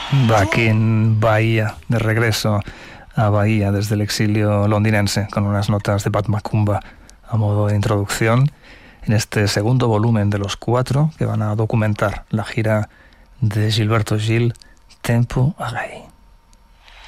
Back in Bahía, de regreso a Bahía desde el exilio londinense, con unas notas de Pat Macumba a modo de introducción en este segundo volumen de los 4 que van a documentar la gira de Gilberto Gil, Tempo Agay.